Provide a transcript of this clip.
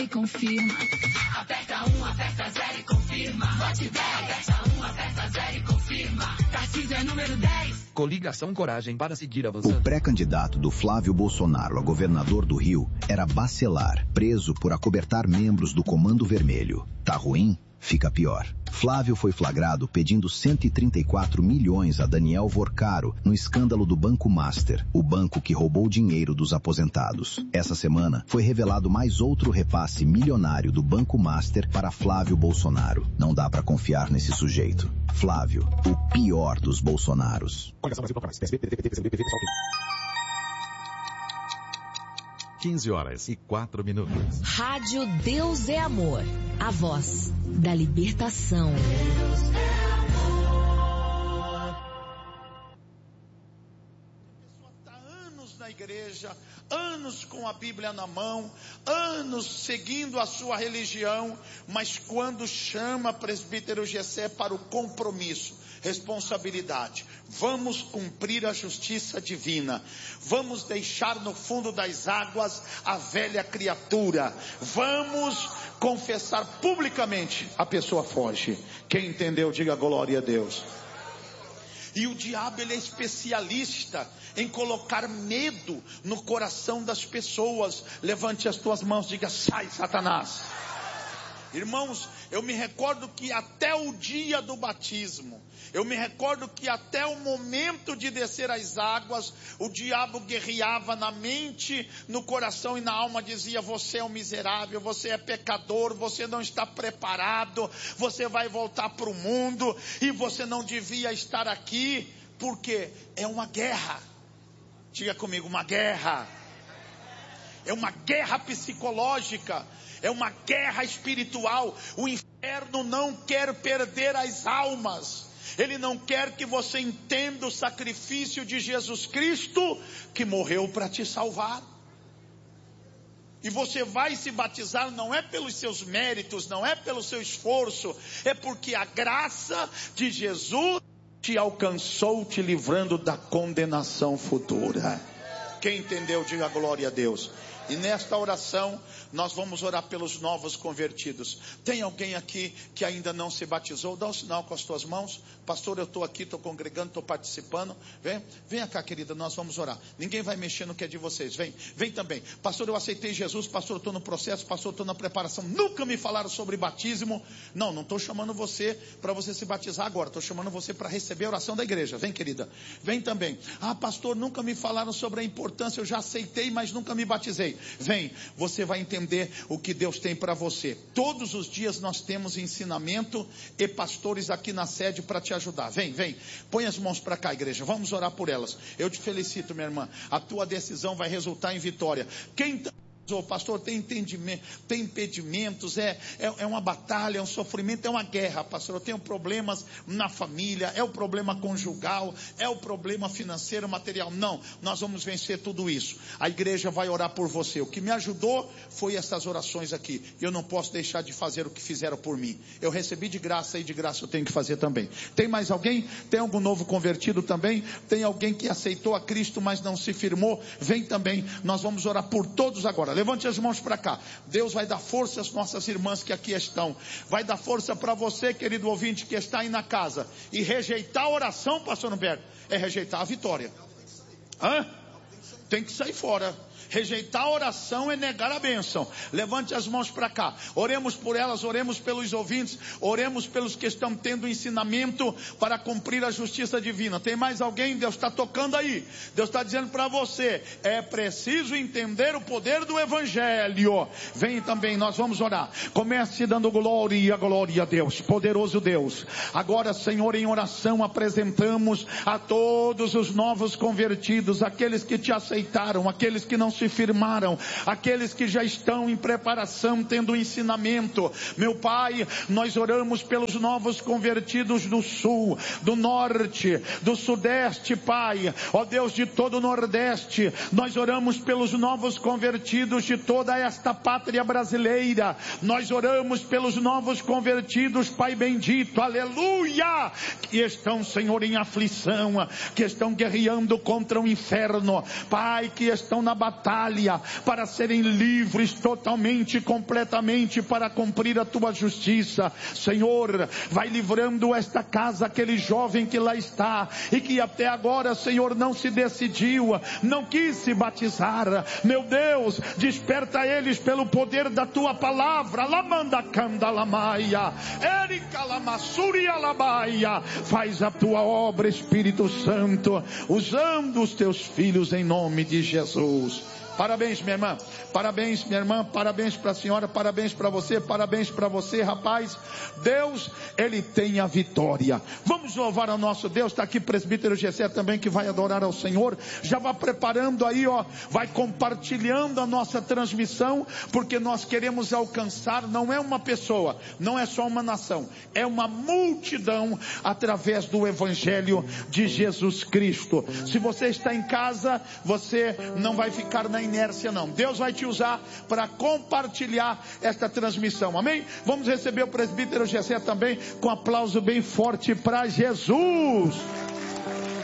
E confirma. Aperta 1, aperta 0 e confirma. Vote 10. Aperta 1, aperta 0 e confirma. Tarcísio é número 10. Coligação Coragem para seguir avançando. O pré-candidato do Flávio Bolsonaro a governador do Rio era Bacelar, preso por acobertar membros do Comando Vermelho. Tá ruim? Fica pior. Flávio foi flagrado pedindo 134 milhões a Daniel Vorcaro no escândalo do Banco Master, o banco que roubou dinheiro dos aposentados. Essa semana foi revelado mais outro repasse milionário do Banco Master para Flávio Bolsonaro. Não dá pra confiar nesse sujeito. Flávio, o pior dos Bolsonaros. 15h04. Rádio Deus é Amor, a voz da libertação. Deus é amor. A pessoa está anos na igreja, anos com a Bíblia na mão, anos seguindo a sua religião, mas quando chama presbítero Gessé para o compromisso, responsabilidade, vamos cumprir a justiça divina, vamos deixar no fundo das águas a velha criatura, vamos confessar publicamente, a pessoa foge. Quem entendeu, diga glória a Deus. E o diabo, ele é especialista em colocar medo no coração das pessoas. Levante as tuas mãos, diga: sai, Satanás. Irmãos, eu me recordo que até o dia do batismo, eu me recordo que até o momento de descer as águas, o diabo guerreava na mente, no coração e na alma, dizia: você é um miserável, você é pecador, você não está preparado, você vai voltar para o mundo, e você não devia estar aqui, porque é uma guerra. Diga comigo, uma guerra. É uma guerra psicológica, é uma guerra espiritual. O inferno não quer perder as almas. Ele não quer que você entenda o sacrifício de Jesus Cristo, que morreu para te salvar. E você vai se batizar não é pelos seus méritos, não é pelo seu esforço, é porque a graça de Jesus te alcançou, te livrando da condenação futura. Quem entendeu, diga glória a Deus. E nesta oração, nós vamos orar pelos novos convertidos. Tem alguém aqui que ainda não se batizou? Dá um sinal com as tuas mãos. Pastor, eu estou aqui, estou congregando, estou participando. Venha cá, querida, nós vamos orar. Ninguém vai mexer no que é de vocês. Vem também. Pastor, eu aceitei Jesus. Pastor, eu estou no processo. Pastor, eu estou na preparação. Nunca me falaram sobre batismo. Não estou chamando você para você se batizar agora. Estou chamando você para receber a oração da igreja. Vem, querida. Vem também. Ah, pastor, nunca me falaram sobre a importância. Eu já aceitei, mas nunca me batizei. Vem, você vai entender o que Deus tem para você. Todos os dias nós temos ensinamento e pastores aqui na sede para te ajudar. Vem, põe as mãos para cá, igreja, vamos orar por elas. Eu te felicito, minha irmã, a tua decisão vai resultar em vitória. Quem pastor, tem entendimento, tem impedimentos, é uma batalha, é um sofrimento, é uma guerra, pastor, eu tenho problemas na família, é o problema conjugal, é o problema financeiro, material. Não, nós vamos vencer tudo isso. A igreja vai orar por você. O que me ajudou foi essas orações aqui. Eu não posso deixar de fazer o que fizeram por mim. Eu recebi de graça e de graça eu tenho que fazer também. Tem mais alguém? Tem algum novo convertido também? Tem alguém que aceitou a Cristo, mas não se firmou? Vem também, nós vamos orar por todos agora. Levante as mãos para cá. Deus vai dar força às nossas irmãs que aqui estão. Vai dar força para você, querido ouvinte, que está aí na casa. E rejeitar a oração, pastor Humberto, é rejeitar a vitória. Tem que sair fora. Rejeitar a oração é negar a bênção. Levante as mãos para cá. Oremos por elas, oremos pelos ouvintes, oremos pelos que estão tendo ensinamento para cumprir a justiça divina. Tem mais alguém? Deus está tocando aí. Deus está dizendo para você, é preciso entender o poder do Evangelho. Vem também, nós vamos orar. Comece dando glória a Deus, poderoso Deus. Agora, Senhor, em oração apresentamos a todos os novos convertidos, aqueles que te aceitaram, aqueles que não se firmaram, aqueles que já estão em preparação, tendo ensinamento. Meu Pai, nós oramos pelos novos convertidos do sul, do norte, do sudeste, Pai, ó Deus, de todo o nordeste. Nós oramos pelos novos convertidos de toda esta pátria brasileira. Nós oramos pelos novos convertidos, Pai bendito, aleluia, que estão, Senhor, em aflição, que estão guerreando contra o inferno, Pai, que estão na batalha, batalha, para serem livres totalmente e completamente para cumprir a tua justiça. Senhor, vai livrando esta casa, aquele jovem que lá está e que até agora, Senhor, não se decidiu, não quis se batizar. Meu Deus, desperta eles pelo poder da tua palavra. Lamanda candalamaia, Erika lamassuria labaia. Faz a tua obra, Espírito Santo, usando os teus filhos em nome de Jesus. Parabéns, minha irmã. Parabéns, minha irmã. Parabéns para a senhora. Parabéns para você. Parabéns para você, rapaz. Deus, Ele tem a vitória. Vamos louvar ao nosso Deus. Está aqui presbítero Gessé também, que vai adorar ao Senhor. Já vai preparando aí, ó. Vai compartilhando a nossa transmissão, porque nós queremos alcançar, não é uma pessoa, não é só uma nação, é uma multidão através do Evangelho de Jesus Cristo. Se você está em casa, você não vai ficar na inércia, não. Deus vai te usar para compartilhar esta transmissão, amém? Vamos receber o presbítero Gessé também com um aplauso bem forte para Jesus.